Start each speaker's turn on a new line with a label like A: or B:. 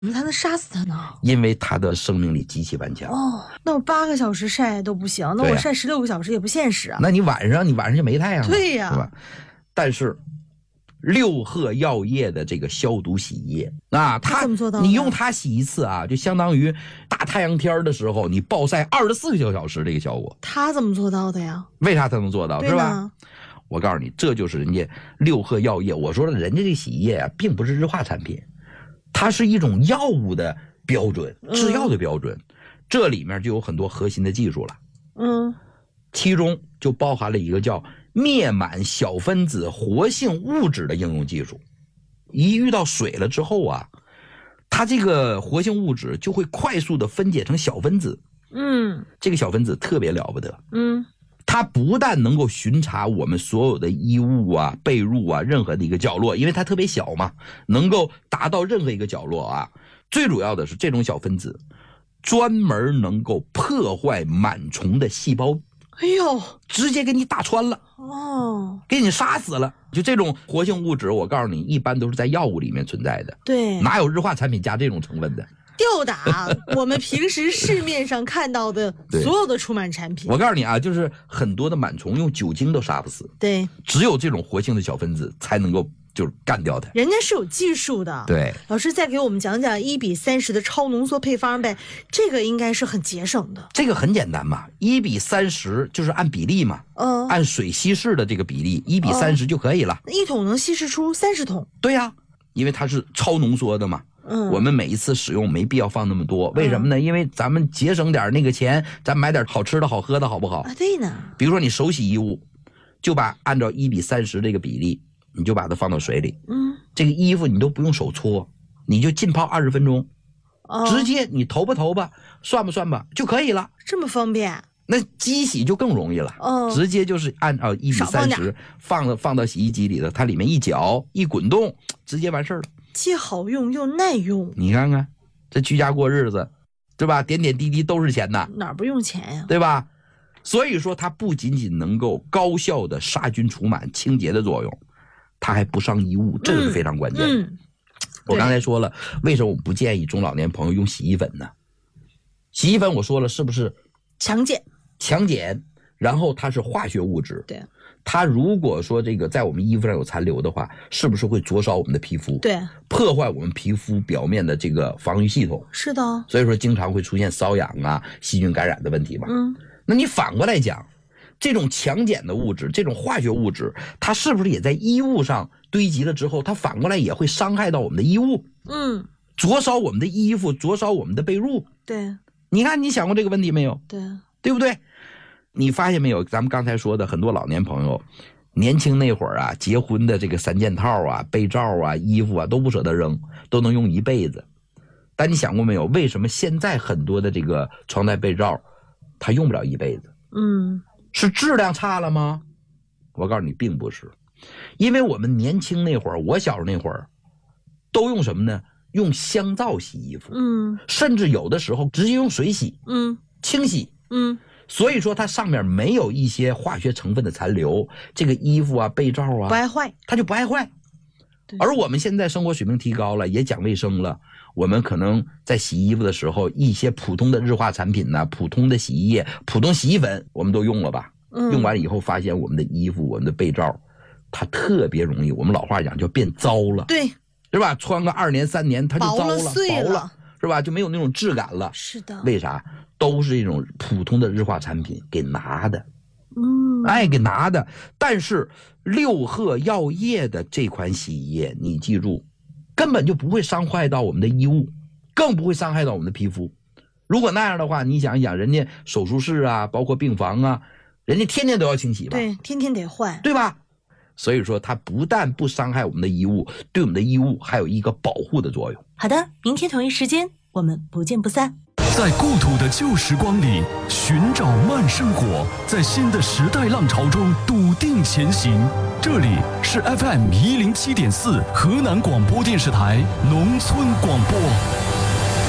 A: 怎么才能杀死它呢？
B: 因为它的生命力极其顽强。
A: 哦，那我8个小时晒都不行，那我晒16个小时也不现实啊。
B: 那你晚上就没太阳了，
A: 对呀，
B: 是吧？但是六鹤药业的这个消毒洗衣液啊，
A: 它怎么做到的？
B: 你用它洗一次啊，就相当于大太阳天的时候你暴晒24个小时这个效果。
A: 它怎么做到的呀？
B: 为啥它能做到，是吧？我告诉你，这就是人家六鹤药业。我说了，人家这洗衣液啊，并不是日化产品，它是一种药物的标准，制药的标准。这里面就有很多核心的技术了。其中就包含了一个叫灭满小分子活性物质的应用技术。一遇到水了之后啊，它这个活性物质就会快速的分解成小分子。这个小分子特别了不得。它不但能够巡查我们所有的衣物啊、被褥啊，任何的一个角落，因为它特别小嘛，能够达到任何一个角落啊。最主要的是，这种小分子专门能够破坏螨虫的细胞。
A: 哎呦，
B: 直接给你打穿了，给你杀死了。就这种活性物质，我告诉你，一般都是在药物里面存在的。
A: 对，
B: 哪有日化产品加这种成分的？
A: 吊打我们平时市面上看到的所有的除螨产品。
B: 我告诉你啊，就是很多的螨虫用酒精都杀不死。
A: 对，
B: 只有这种活性的小分子才能够就是干掉它。
A: 人家是有技术的。
B: 对，
A: 老师再给我们讲讲1:30的超浓缩配方呗，这个应该是很节省的。
B: 这个很简单嘛，1:30就是按比例嘛，按水稀释的这个比例1:30就可以了。
A: 1桶能稀释出30桶。
B: 对呀，因为它是超浓缩的嘛。我们每一次使用没必要放那么多，为什么呢？因为咱们节省点那个钱，咱买点好吃的好喝的好不好啊？
A: 对呢。
B: 比如说你手洗衣物，就按照1:30这个比例，你就把它放到水里。这个衣服你都不用手搓，你就浸泡20分钟，直接你投吧算吧就可以了。
A: 这么方便？
B: 那机洗就更容易了。直接就是按照1:30放到洗衣机里的，它里面一搅一滚动，直接完事儿了。
A: 既好用又耐用。
B: 你看看这居家过日子，对吧？点点滴滴都是钱呐，
A: 哪不用钱呀？
B: 对吧？所以说它不仅仅能够高效的杀菌除螨清洁的作用，它还不伤衣物，这个是非常关键的。我刚才说了，为什么我不建议中老年朋友用洗衣粉呢？洗衣粉我说了，是不是
A: 强碱，然
B: 后它是化学物质。
A: 对，
B: 它如果说这个在我们衣服上有残留的话，是不是会灼烧我们的皮肤？
A: 对，
B: 破坏我们皮肤表面的这个防御系统。
A: 是的，
B: 所以说经常会出现瘙痒啊、细菌感染的问题嘛。那你反过来讲，这种强碱的物质，这种化学物质，它是不是也在衣物上堆积了之后，它反过来也会伤害到我们的衣物？灼烧我们的衣服，灼烧我们的被褥。
A: 对，
B: 你看，你想过这个问题没有？
A: 对，
B: 对不对？你发现没有？咱们刚才说的很多老年朋友，年轻那会儿啊，结婚的这个3件套啊、被罩啊、衣服啊都不舍得扔，都能用一辈子。但你想过没有，为什么现在很多的这个床单被罩，它用不了一辈子？是质量差了吗？我告诉你，并不是，因为我们年轻那会儿，我小时候那会儿，都用什么呢？用香皂洗衣服，甚至有的时候直接用水洗，清洗，所以说它上面没有一些化学成分的残留，这个衣服啊、被罩啊
A: 不爱坏，
B: 它就不爱坏。而我们现在生活水平提高了，也讲卫生了，我们可能在洗衣服的时候，一些普通的日化产品呢、普通的洗衣液、普通洗衣粉，我们都用了吧？用完以后发现我们的衣服、我们的被罩，它特别容易，我们老话讲叫变糟了，
A: 对，
B: 是吧？穿个2年3年它就糟了、
A: 薄了，
B: 是吧？就没有那种质感了。
A: 是的。
B: 为啥？都是这种普通的日化产品给拿的。给拿的。但是六鹤药业的这款洗衣液，你记住，根本就不会伤害到我们的衣物，更不会伤害到我们的皮肤。如果那样的话，你想一想，人家手术室啊，包括病房啊，人家天天都要清洗吧？
A: 对，天天得换，
B: 对吧？所以说它不但不伤害我们的衣物，对我们的衣物还有一个保护的作用。
A: 好的，明天同一时间我们不见不散。
C: 在故土的旧时光里寻找慢生活，在新的时代浪潮中笃定前行。这里是 FM107.4 河南广播电视台农村广播。